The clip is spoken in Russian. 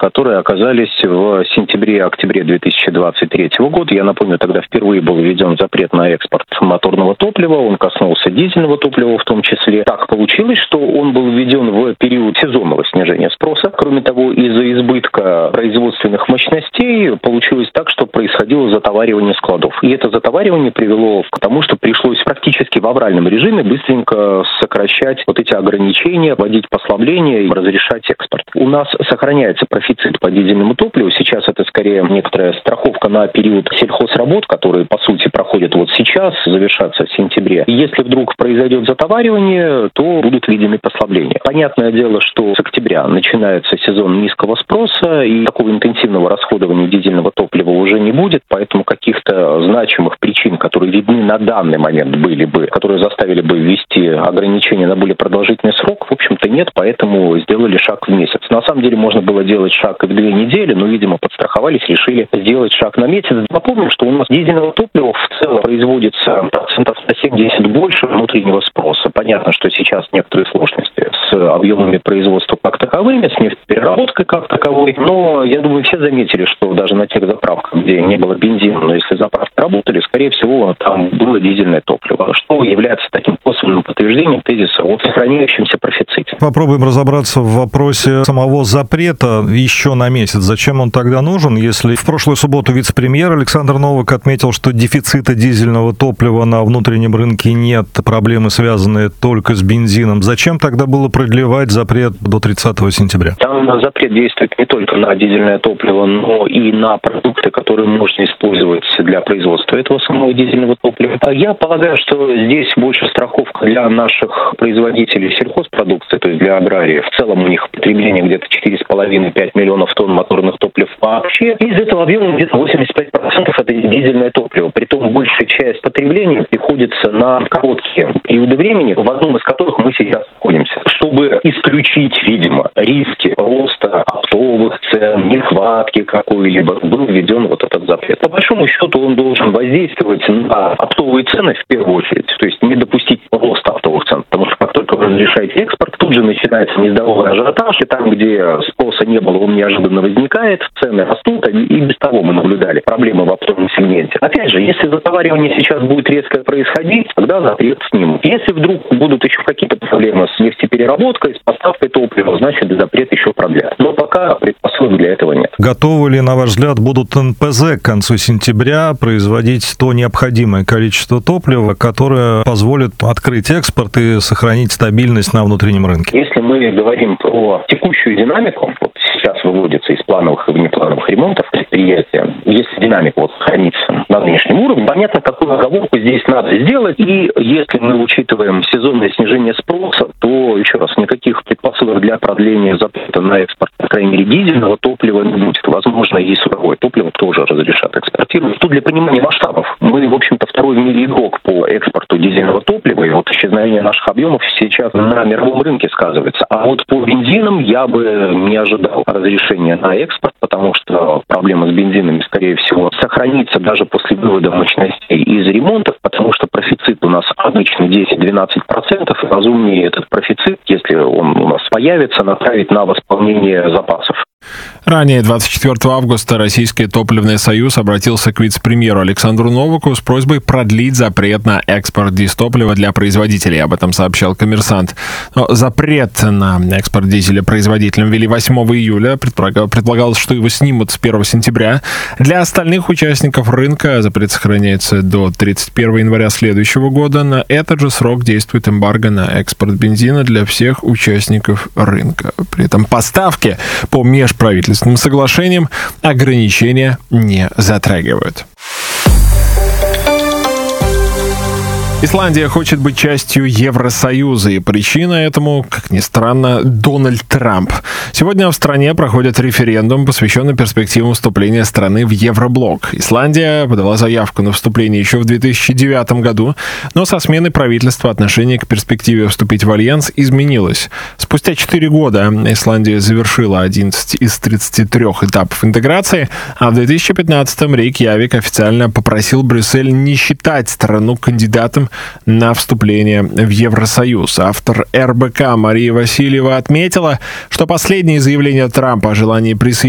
которые оказались в сентябре-октябре 2023 года. Я напомню, тогда впервые был введен запрет на экспорт моторного топлива, он коснулся дизельного топлива в том числе. Так получилось, что он был введен в период сезонного снижения спроса. Кроме того, из-за избытка производственных мощностей получилось так, что происходило затоваривание складов. И это затоваривание привело к тому, что пришлось практически в авральном режиме быстренько сокращать вот эти ограничения, вводить послабления и разрешать экспорт. У нас сохраняется профицит по дизельному топливу. Сейчас это скорее некоторая страховка на период сельхозработ, которые, по сути, проходят вот сейчас, завершатся в сентябре. И если вдруг произойдет затоваривание, то будут введены послабления. Понятное дело, что с октября начинается сезон низкого спроса, и такого интенсивного расходования дизельного топлива уже не будет, поэтому каких-то значимых причин, которые видны на данный момент были бы, которые заставили бы ввести ограничения на более продолжительный срок, в общем-то нет, поэтому сделали шаг в месяц. На самом деле можно было делать шаг и в 2 недели, но, видимо, подстраховались, решили сделать шаг на месяц. Напомним, что у нас дизельного топлива в целом производится процентов на 70 больше внутреннего спроса. Понятно, что сейчас некоторые сложности с объемами производства как таковыми, с нефтепереработкой как таковой, но я думаю, все заметили, что даже на тех заправках, где не было бензина, но если заправки работали, скорее всего, там было дизельное топливо, что является таким косвенным подтверждением тезиса о сохраняющемся профиците. Попробуем разобраться в вопросе самого запрета еще на месяц. Зачем он тогда нужен, если в прошлую субботу вице-премьер Александр Новак отметил, что дефицита дизельного топлива на внутреннем рынке нет, проблемы, связанные только с бензином. Зачем тогда было продлевать запрет до 30 сентября? Там запрет действует не только на дизельное топливо, но и на продукты, которые можно использовать для производства этого самого дизельного топлива. Я полагаю, что здесь больше страховка для наших производителей сельхозпродукции, то есть для аграриев. В целом у них потребление где-то 4,5-5 миллионов тонн моторных топлив вообще. Из этого объема где-то 85% это дизельное топливо. Притом большая часть потребления приходится на короткие периоды времени, в одном из которых мы сейчас находимся. Чтобы исключить, видимо, риски роста оптовых цен, нехватки какой-либо, был введен вот этот запрет. По большому счету он должен воздействовать на оптовые цены в первую очередь, то есть не допустить роста оптовых цен, потому что как только вы разрешаете экспорт, тут же начинается нездоровый ажиотаж, и там, где спроса не было, он неожиданно возникает, цены растут, и без того мы наблюдали проблемы в оптовом сегменте. Опять же, если затоваривание сейчас будет резко происходить, тогда запрет снимут. Если вдруг будут еще какие-то проблемы с нефтепереработкой, с поставкой топлива, значит запрет еще продлят. Но пока предпосылок для этого нет. Готовы ли, на ваш взгляд, будут НПЗ к концу сентября производить то необходимое количество топлива, которое позволит открыть экспорт и сохранить стабильность на внутреннем рынке? Если мы говорим про текущую динамику, вот сейчас выводится из плановых и внеплановых ремонтов предприятия, если динамика вот хранится на нынешнем уровне, понятно, какую оговорку здесь надо сделать. И если мы учитываем сезонное снижение спроса, то, еще раз, никаких предпосылок для продления запрета на экспорт, по крайней мере, дизельного топлива не будет. Возможно, и суровое топливо тоже разрешат экспортировать. Тут для понимания масштабов. Мы, в общем-то, второй в мире игрок по экспорту дизельного топлива, и вот исчезновение наших объемов сейчас на мировом рынке сказывается. А вот по бензинам я бы не ожидал разрешения на экспорт, потому что проблема с бензинами, скорее всего, сохранится даже после вывода мощностей из ремонтов, потому что профицит у нас обычно 10-12%, и разумнее этот профицит, если он у нас появится, направить на восполнение запасов. Ранее, 24 августа, Российский топливный союз обратился к вице-премьеру Александру Новаку с просьбой продлить запрет на экспорт дизтоплива для производителей. Об этом сообщал «Коммерсант». Но запрет на экспорт дизеля производителям ввели 8 июля. Предполагалось, что его снимут с 1 сентября. Для остальных участников рынка запрет сохраняется до 31 января следующего года. На этот же срок действует эмбарго на экспорт бензина для всех участников рынка. При этом поставки по межправительственным соглашениям ограничения не затрагивают. Исландия хочет быть частью Евросоюза, и причина этому, как ни странно, Дональд Трамп. Сегодня в стране проходит референдум, посвященный перспективам вступления страны в Евроблок. Исландия подала заявку на вступление еще в 2009 году, но со сменой правительства отношение к перспективе вступить в альянс изменилось. Спустя 4 года Исландия завершила 11 из 33 этапов интеграции, а в 2015-м Рейкьявик официально попросил Брюссель не считать страну кандидатом на вступление в Евросоюз. Автор РБК Мария Васильева отметила, что последние заявления Трампа о желании присоединиться